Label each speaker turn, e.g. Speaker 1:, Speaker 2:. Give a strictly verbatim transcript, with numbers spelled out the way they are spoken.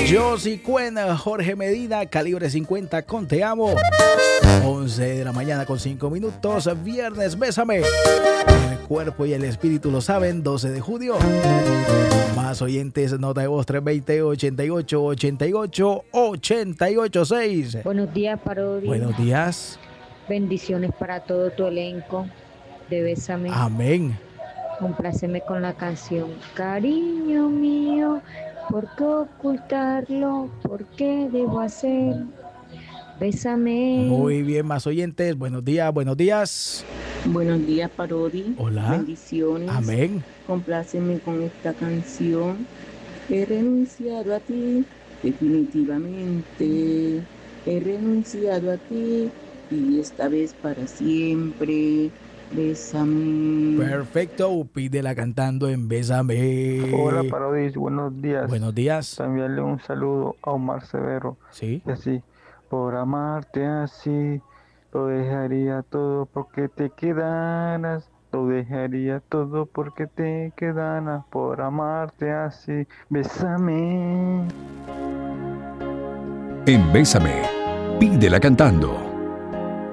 Speaker 1: Josie Cuen, Jorge Medina, Calibre cincuenta con Te Amo. once de la mañana con cinco minutos, viernes, bésame. El cuerpo y el espíritu lo saben, doce de junio. Más oyentes, nota de voz tres dos cero, ochenta y ocho, ochenta y ocho, ochenta y ocho seis.
Speaker 2: Buenos días, Parodi.
Speaker 1: Buenos días.
Speaker 2: Bendiciones para todo tu elenco de Bésame.
Speaker 1: Amén.
Speaker 2: Compláceme con la canción Cariño mío, ¿por qué ocultarlo? ¿Por qué debo hacer? Bésame.
Speaker 1: Muy bien, más oyentes. Buenos días, buenos días.
Speaker 3: Buenos días, Parodi.
Speaker 1: Hola.
Speaker 3: Bendiciones.
Speaker 1: Amén.
Speaker 3: Compláceme con esta canción. He renunciado a ti, definitivamente. He renunciado a ti y esta vez para siempre. Bésame.
Speaker 1: Perfecto, pídela cantando en Bésame.
Speaker 4: Hola, Parodis, buenos días.
Speaker 1: Buenos días.
Speaker 4: También un saludo a Omar Severo.
Speaker 1: Sí.
Speaker 4: Y así, por amarte así, lo dejaría todo porque te quedaras. Lo dejaría todo porque te quedaras. Por amarte así, bésame.
Speaker 5: En Bésame, pídela cantando.